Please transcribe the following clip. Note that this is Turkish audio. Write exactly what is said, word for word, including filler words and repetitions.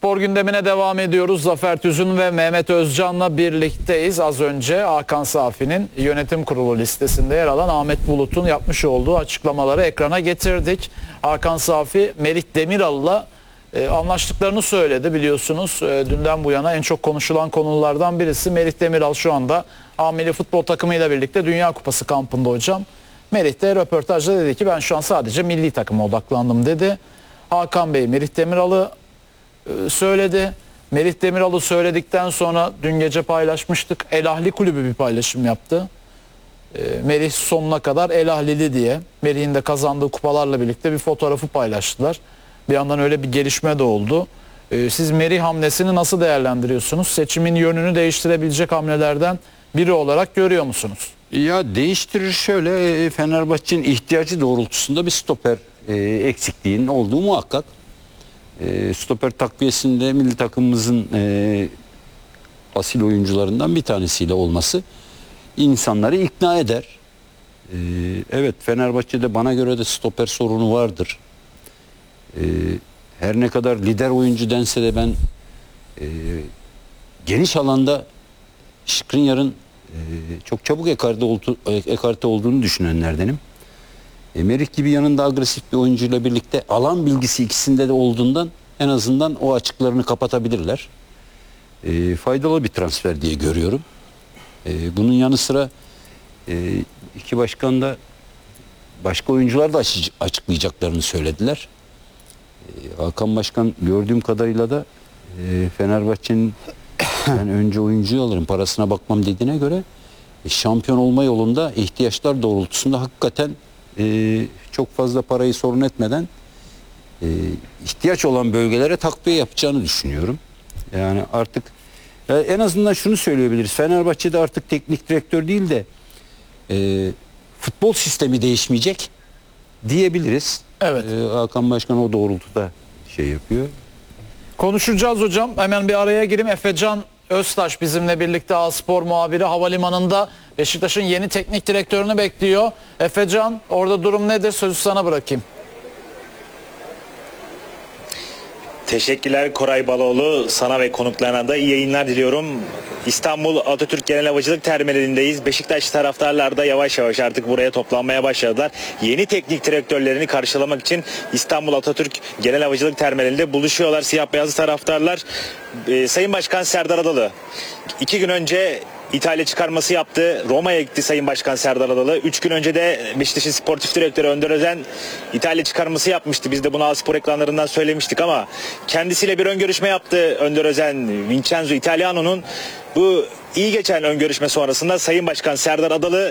Spor gündemine devam ediyoruz. Zafer Tüzün ve Mehmet Özcan'la birlikteyiz. Az önce Hakan Safi'nin yönetim kurulu listesinde yer alan Ahmet Bulut'un yapmış olduğu açıklamaları ekrana getirdik. Hakan Safi, Melih Demiralı'la e, anlaştıklarını söyledi biliyorsunuz. E, dünden bu yana en çok konuşulan konulardan birisi. Melih Demiral şu anda A Milli Futbol takımıyla birlikte Dünya Kupası kampında hocam. Melih de röportajda dedi ki ben şu an sadece milli takıma odaklandım dedi. Hakan Bey Melih Demiral'ı söyledi. Melih Demiral'ı söyledikten sonra dün gece paylaşmıştık. El Ahli Kulübü bir paylaşım yaptı. Melih sonuna kadar El Ahlili diye. Melih'in de kazandığı kupalarla birlikte bir fotoğrafı paylaştılar. Bir yandan öyle bir gelişme de oldu. Siz Melih hamlesini nasıl değerlendiriyorsunuz? Seçimin yönünü değiştirebilecek hamlelerden biri olarak görüyor musunuz? Ya değiştirir şöyle, Fenerbahçe'nin ihtiyacı doğrultusunda bir stoper e, eksikliğinin olduğu muhakkak. E, stoper takviyesinde milli takımımızın e, asil oyuncularından bir tanesiyle olması insanları ikna eder. E, evet, Fenerbahçe'de bana göre de stoper sorunu vardır. E, her ne kadar lider oyuncu dense de ben e, geniş alanda Skriniar'ın e, çok çabuk ekarte, oldu, ekarte olduğunu düşünenlerdenim. E, Merih gibi yanında agresif bir oyuncuyla birlikte alan bilgisi ikisinde de olduğundan en azından o açıklarını kapatabilirler. E, faydalı bir transfer diye görüyorum. E, bunun yanı sıra e, iki başkan da başka oyuncular da açıklayacaklarını söylediler. E, Hakan Başkan gördüğüm kadarıyla da e, Fenerbahçe'nin ben önce oyuncuyu alırım parasına bakmam dediğine göre e, şampiyon olma yolunda ihtiyaçlar doğrultusunda hakikaten e, çok fazla parayı sorun etmeden e, ihtiyaç olan bölgelere takviye yapacağını düşünüyorum. Yani artık e, en azından şunu söyleyebiliriz. Fenerbahçe'de artık teknik direktör değil de e, futbol sistemi değişmeyecek diyebiliriz. Evet. E, Hakan Başkan o doğrultuda şey yapıyor. Konuşacağız hocam. Hemen bir araya gireyim. Efecan Öztaş bizimle birlikte A-Spor muhabiri havalimanında Beşiktaş'ın yeni teknik direktörünü bekliyor. Efecan, orada durum nedir? Sözü sana bırakayım. Teşekkürler Koray Baloğlu. Sana ve konuklarına da iyi yayınlar diliyorum. İstanbul Atatürk Genel Havacılık Terminalindeyiz. Beşiktaş taraftarlar da yavaş yavaş artık buraya toplanmaya başladılar. Yeni teknik direktörlerini karşılamak için İstanbul Atatürk Genel Havacılık Terminalinde buluşuyorlar siyah beyazlı taraftarlar. Ee, Sayın Başkan Serdar Adalı iki gün önce İtalya çıkarması yaptı. Roma'ya gitti Sayın Başkan Serdar Adalı. Üç gün önce de Beşiktaş'ın sportif direktörü Önder Özen İtalya çıkarması yapmıştı. Biz de bunu A-Spor ekranlarından söylemiştik ama kendisiyle bir ön görüşme yaptı Önder Özen. Vincenzo Italiano'nun bu iyi geçen ön görüşme sonrasında Sayın Başkan Serdar Adalı